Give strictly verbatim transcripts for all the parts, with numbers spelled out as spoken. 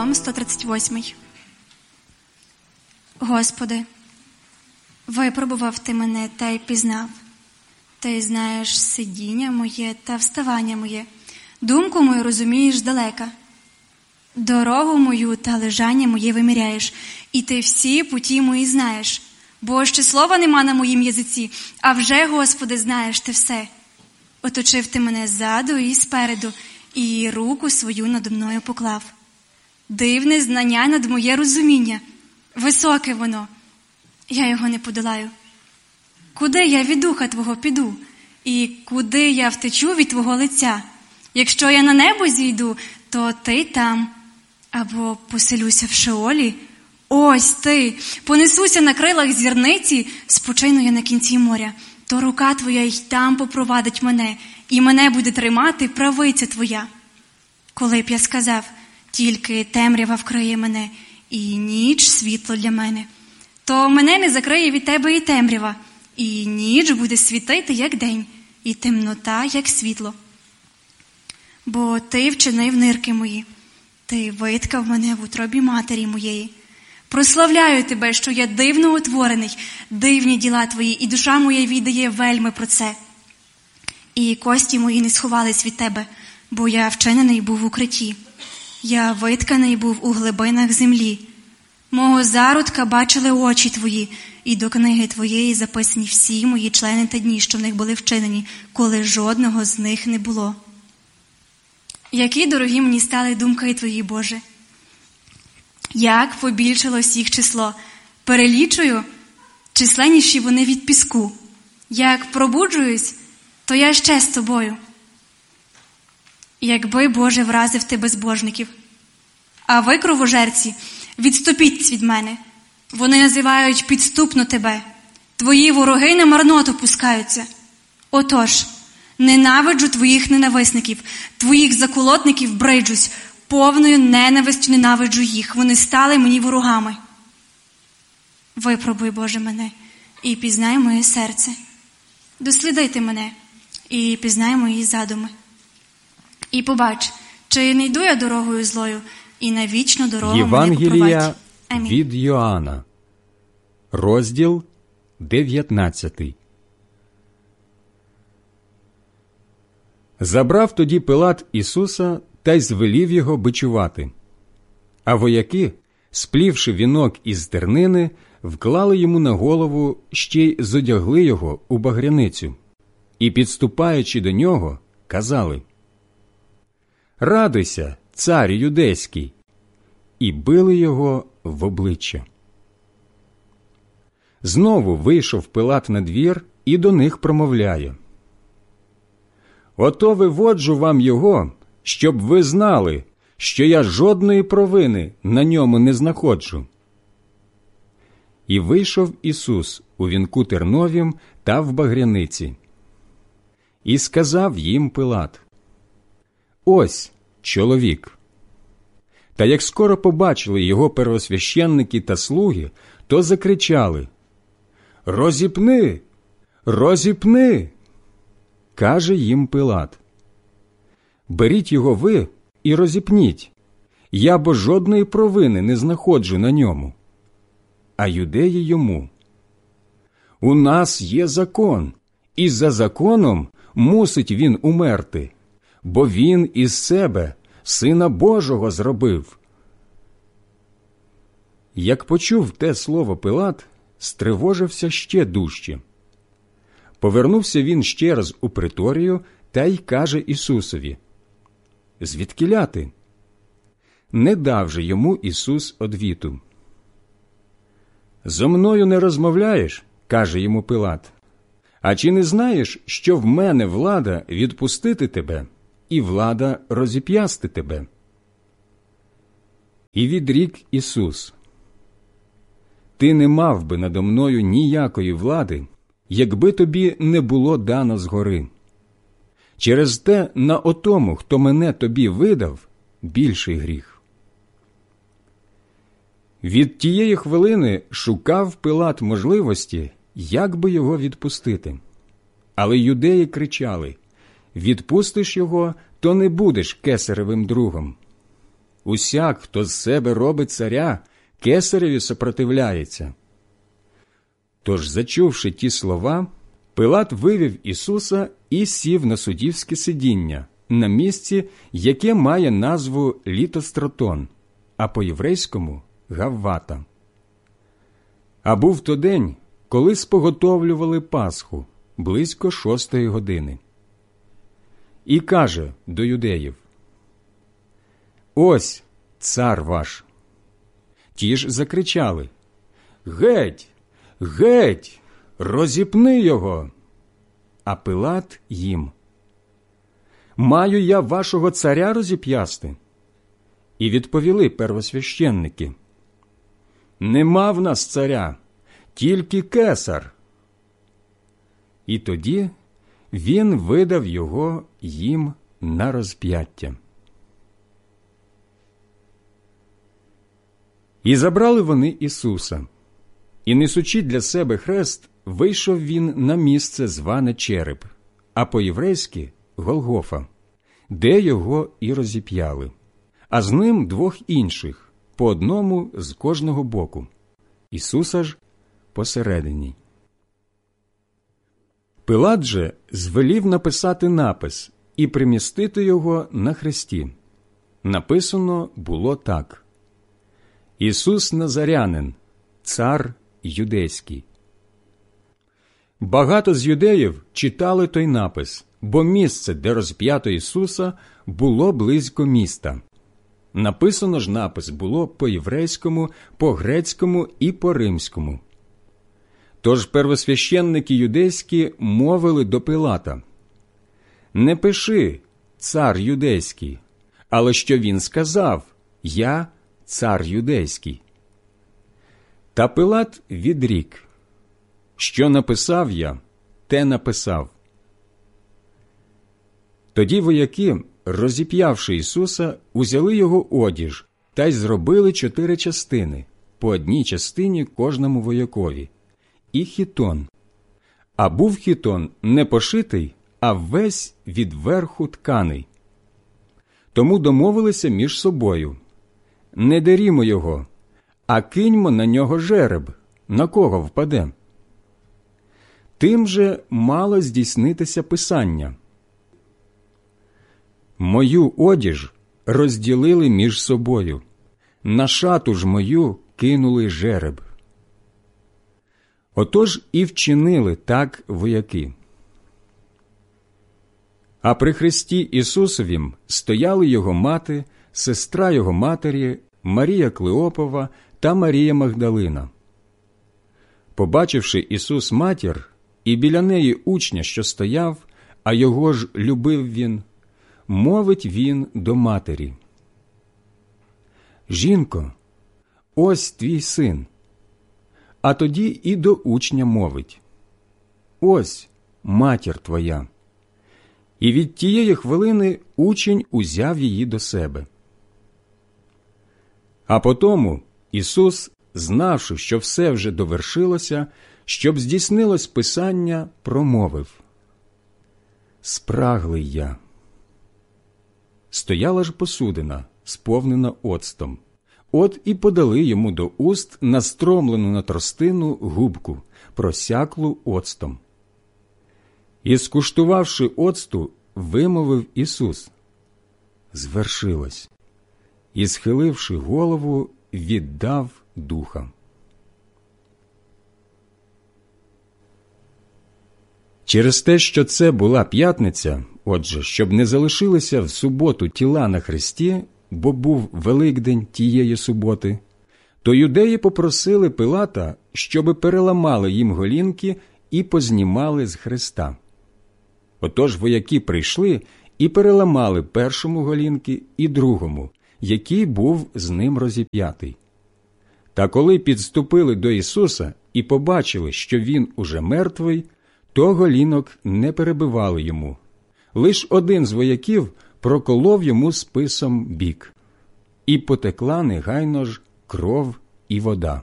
Псалом сто тридцять восьмий. Господи, випробував Ти мене та й пізнав. Ти знаєш сидіння моє та вставання моє, думку мою розумієш далека. Дорогу мою та лежання моє виміряєш, і Ти всі путі мої знаєш. Бо ще слова нема на моїм язиці, а вже, Господи, знаєш Ти все. Оточив Ти мене ззаду і спереду, і руку свою надо мною поклав. Дивне знання над моє розуміння, високе воно, я його не подолаю. Куди я від духа Твого піду, і куди я втечу від Твого лиця? Якщо я на небо зійду, то Ти там, або поселюся в Шеолі, ось Ти, понесуся на крилах зірниці, спочину я на кінці моря, то рука Твоя й там попровадить мене, і мене буде тримати правиця Твоя. Коли б я сказав, тільки темрява вкриє мене, і ніч світло для мене, то мене не закриє від Тебе і темрява, і ніч буде світити, як день, і темнота, як світло. Бо Ти вчинив нирки мої, Ти виткав мене в утробі матері моєї. Прославляю Тебе, що я дивно утворений, дивні діла Твої, і душа моя віддає вельми про це. І кості мої не сховались від Тебе, бо я вчинений був в укритті. Я витканий був у глибинах землі. Мого зародка бачили очі Твої, і до книги Твоєї записані всі мої члени та дні, що в них були вчинені, коли жодного з них не було. Які дорогі мені стали думки Твої, Боже! Як побільшилось їх число! Перелічую, численніші вони від піску. Як пробуджуюсь, то я ще з Тобою. Якби, Боже, вразив Ти безбожників. А ви, кровожерці, відступіть від мене. Вони називають підступно Тебе. Твої вороги на марноту пускаються. Отож, ненавиджу Твоїх ненависників, Твоїх заколотників бриджусь, повною ненавистю ненавиджу їх. Вони стали мені ворогами. Випробуй, Боже, мене, і пізнай моє серце. Дослідити мене, і пізнай мої задуми. І побач, чи не йду я дорогою злою, і на вічну дорогу мене попровадь. Євангелія від Йоанна, розділ дев'ятнадцятий. Забрав тоді Пилат Ісуса та й звелів його бичувати. А вояки, сплівши вінок із тернини, вклали йому на голову, ще й зодягли його у багряницю. І, підступаючи до нього, казали: «Радуйся, цар юдейський!» І били його в обличчя. Знову вийшов Пилат на двір і до них промовляє: «Ото виводжу вам його, щоб ви знали, що я жодної провини на ньому не знаходжу». І вийшов Ісус у вінку терновім та в багряниці. І сказав їм Пилат: «Ось чоловік». Та як скоро побачили його первосвященники та слуги, то закричали: «Розіпни! Розіпни!» Каже їм Пилат: «Беріть його ви і розіпніть, я бо жодної провини не знаходжу на ньому». А юдеї йому: «У нас є закон, і за законом мусить він умерти, бо він із себе Сина Божого зробив». Як почув те слово Пилат, стривожився ще дужче. Повернувся він ще раз у приторію та й каже Ісусові: «Звідкіля ти?» Не дав же йому Ісус одвіту. «Зо мною не розмовляєш?» – каже йому Пилат. «А чи не знаєш, що в мене влада відпустити тебе і влада розіп'ясти тебе?» І відрік Ісус: «Ти не мав би надо мною ніякої влади, якби тобі не було дано згори. Через те на отому, хто мене тобі видав, більший гріх». Від тієї хвилини шукав Пилат можливості, як би його відпустити. Але юдеї кричали: «Відпустиш його, то не будеш кесаревим другом». усяк, хто з себе робить царя, кесареві сопротивляється». Тож, зачувши ті слова, Пилат вивів Ісуса і сів на суддівське сидіння, на місці, яке має назву Літостратон, а по-єврейському – Гаввата. А був то день, коли споготовлювали Пасху, близько шостої години. І каже до юдеїв: «Ось цар ваш». Ті ж закричали: «Геть! Геть! Розіпни його!» А Пилат їм: «Маю я вашого царя розіп'ясти?» І відповіли первосвященники: «Нема в нас царя, тільки кесар». І тоді він видав його їм на розп'яття. І забрали вони Ісуса, і, несучи для себе хрест, вийшов він на місце, зване Череп, а по-єврейськи – Голгофа, де його і розіп'яли, а з ним двох інших, по одному з кожного боку, Ісуса ж посередині. Пилат же звелів написати напис і примістити його на хресті. Написано було так: «Ісус Назарянин, цар юдейський». Багато з юдеїв читали той напис, бо місце, де розп'ято Ісуса, було близько міста. Написано ж напис було по-єврейському, по-грецькому і по-римському. Тож первосвященники юдейські мовили до Пилата: «Не пиши «цар юдейський», але що він сказав: «Я цар юдейський». Та Пилат відрік: «Що написав я, те написав». Тоді вояки, розіп'явши Ісуса, узяли його одіж та й зробили чотири частини, по одній частині кожному воякові, і хітон. А був хітон не пошитий, а весь від верху тканий. Тому домовилися між собою: «Не дерімо його, а киньмо на нього жереб, на кого впаде». Тим же мало здійснитися писання: «Мою одіж розділили між собою, на шату ж мою кинули жереб». Отож і вчинили так вояки. А при хресті Ісусовім стояли його мати, сестра його матері, Марія Клеопова та Марія Магдалина. Побачивши Ісус матір і біля неї учня, що стояв, а його ж любив він, мовить він до матері: «Жінко, ось твій син». А тоді і до учня мовить: «Ось матір твоя». І від тієї хвилини учень узяв її до себе. А потому Ісус, знавши, що все вже довершилося, щоб здійснилось Писання, промовив: «Спраглий я». Стояла ж посудина, сповнена оцтом. От і подали йому до уст настромлену на тростину губку, просяклу оцтом. І, скуштувавши оцту, вимовив Ісус: «Звершилось», і, схиливши голову, віддав духа. Через те, що це була п'ятниця, отже, щоб не залишилися в суботу тіла на хресті, бо був Великдень тієї суботи, то юдеї попросили Пилата, щоби переламали їм голінки і познімали з хреста. Отож вояки прийшли і переламали першому голінки і другому, який був з ним розіп'ятий. Та коли підступили до Ісуса і побачили, що він уже мертвий, то голінок не перебивали йому. Лиш один з вояків проколов йому списом бік, і потекла негайно ж кров і вода.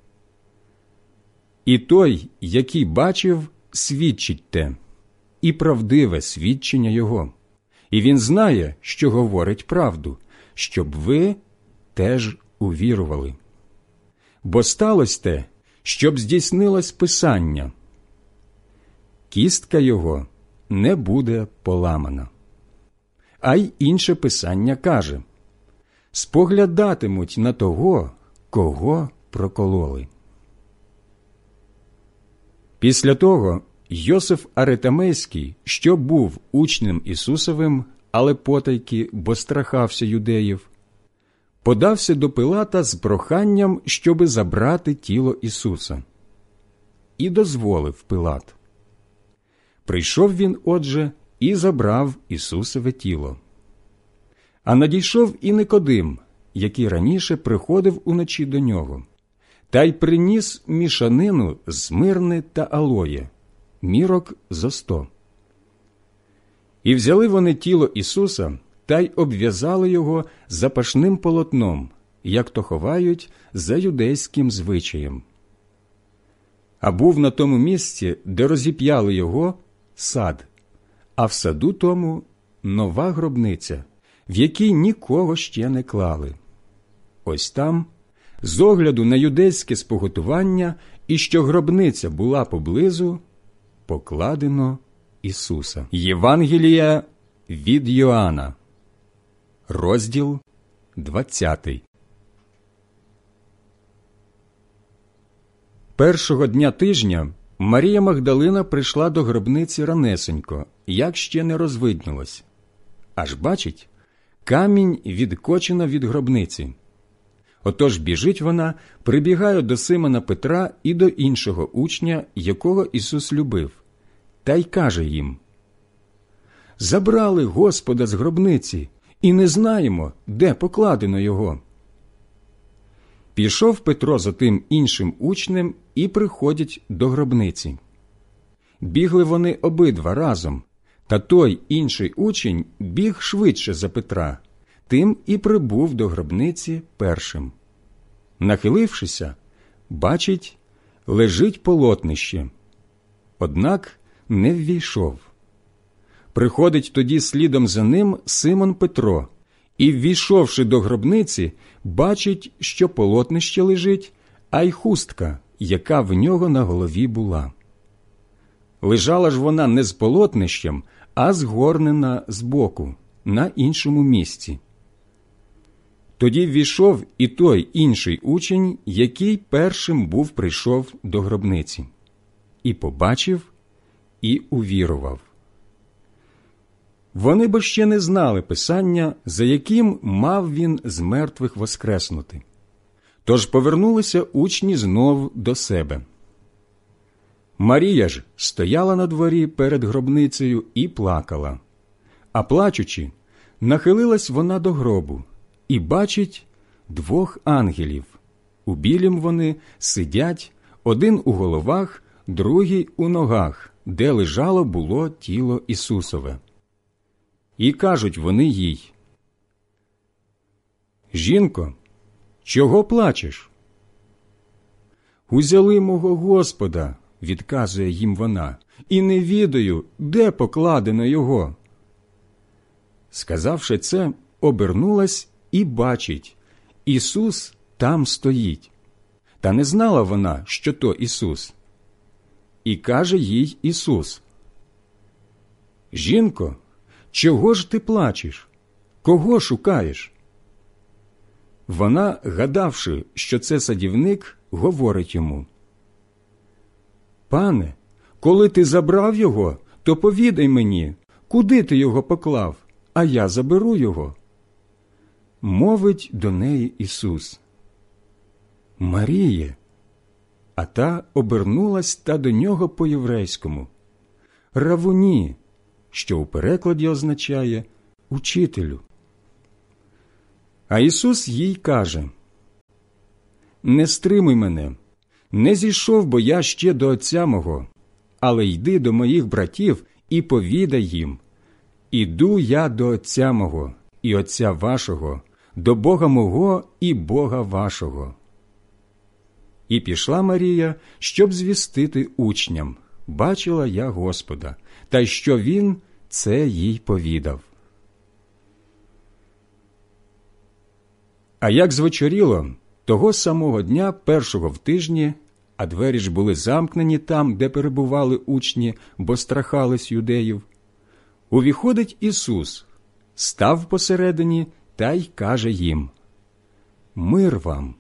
І той, який бачив, свідчить те, і правдиве свідчення його, і він знає, що говорить правду, щоб ви теж увірували. Бо сталося те, щоб здійснилось Писання: кістка його не буде поламана. А й інше Писання каже: споглядатимуть на того, кого прокололи. Після того Йосиф Аритамейський, що був учнем Ісусовим, але потайки, бо страхався юдеїв, подався до Пилата з проханням, щоби забрати тіло Ісуса. І дозволив Пилат. Прийшов він, отже, і забрав Ісусове тіло. А надійшов і Никодим, який раніше приходив уночі до нього, та й приніс мішанину з мирни та алоє, мірок зо сто. І взяли вони тіло Ісуса та й обв'язали його запашним полотном, як то ховають за юдейським звичаєм. А був на тому місці, де розіп'яли його, сад, а в саду тому нова гробниця, в якій нікого ще не клали. Ось там, з огляду на юдейське споготування і що гробниця була поблизу, покладено Ісуса. Євангелія від Йоанна, розділ двадцятий. Першого дня тижня Марія Магдалина прийшла до гробниці ранесенько, як ще не розвиднілось. Аж бачить, камінь відкочено від гробниці. Отож біжить вона, прибігає до Симона Петра і до іншого учня, якого Ісус любив, та й каже їм: «Забрали Господа з гробниці, і не знаємо, де покладено його». Пішов Петро за тим іншим учнем і приходять до гробниці. Бігли вони обидва разом, та той інший учень біг швидше за Петра, тим і прибув до гробниці першим. Нахилившися, бачить, лежить полотнище, однак не ввійшов. Приходить тоді слідом за ним Симон Петро, і, ввійшовши до гробниці, бачить, що полотнище лежить, а й хустка, яка в нього на голові була. Лежала ж вона не з полотнищем, а згорнена збоку, на іншому місці. Тоді ввійшов і той інший учень, який першим був прийшов до гробниці, і побачив, і увірував. Вони бо ще не знали Писання, за яким мав він з мертвих воскреснути. Тож повернулися учні знов до себе. Марія ж стояла на дворі перед гробницею і плакала. А плачучи, нахилилась вона до гробу і бачить двох ангелів. У білім вони сидять, один у головах, другий у ногах, де лежало було тіло Ісусове. І кажуть вони їй: «Жінко, чого плачеш?» «Узяли мого Господа», – відказує їм вона, «і не відаю, де покладено його». Сказавши це, обернулась і бачить, Ісус там стоїть. Та не знала вона, що то Ісус. І каже їй Ісус: «Жінко, чого ж ти плачеш? Кого шукаєш?» Вона, гадавши, що це садівник, говорить йому: «Пане, коли ти забрав його, то повідай мені, куди ти його поклав, а я заберу його». Мовить до неї Ісус: «Маріє!» А та обернулась та до нього по-єврейському: «Равуні», що у перекладі означає «учителю». А Ісус їй каже: «Не стримуй мене, не зійшов бо я ще до Отця мого, але йди до моїх братів і повідай їм: іду я до Отця мого і Отця вашого, до Бога мого і Бога вашого». І пішла Марія, щоб звістити учням: «Бачила я Господа», та й що він це їй повідав. А як звечоріло, того самого дня, першого в тижні, а двері ж були замкнені там, де перебували учні, бо страхались юдеїв, увіходить Ісус, став посередині та й каже їм: «Мир вам!»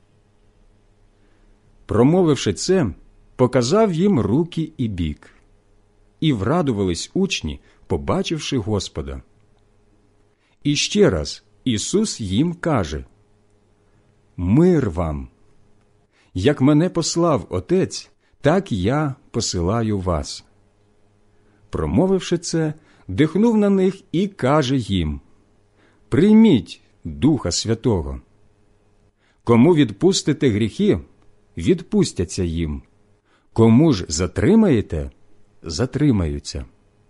Промовивши це, показав їм руки і бік. І врадувались учні, побачивши Господа. І ще раз Ісус їм каже: «Мир вам! Як мене послав Отець, так я посилаю вас». Промовивши це, дихнув на них і каже їм: «Прийміть Духа Святого. Кому відпустите гріхи, відпустяться їм. Кому ж затримаєте, затримаються».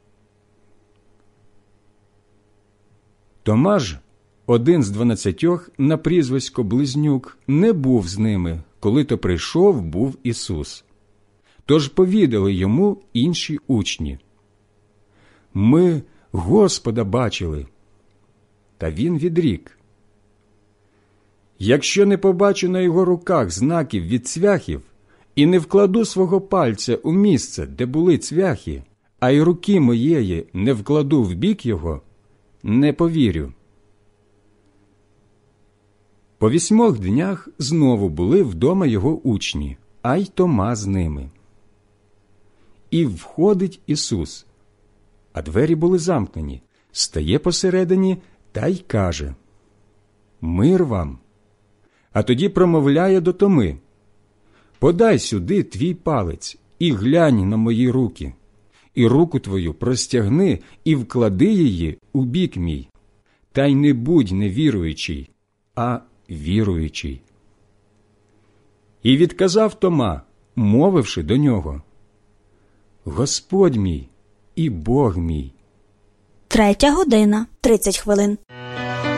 Томаж, один з дванадцятьох, на прізвисько Близнюк, не був з ними, коли то прийшов був Ісус. Тож повідали йому інші учні: «Ми Господа бачили». Та він відрік: «Якщо не побачу на його руках знаків від цвяхів і не вкладу свого пальця у місце, де були цвяхи, а й руки моєї не вкладу в бік його, не повірю». По вісьмох днях знову були вдома його учні, а й Тома з ними. І входить Ісус, а двері були замкнені, стає посередині та й каже: «Мир вам!» А тоді промовляє до Томи: «Подай сюди твій палець і глянь на мої руки, і руку твою простягни і вклади її у бік мій, та й не будь невіруючий, а віруючий». І відказав Тома, мовивши до нього: «Господь мій і Бог мій». Третя година, тридцять хвилин.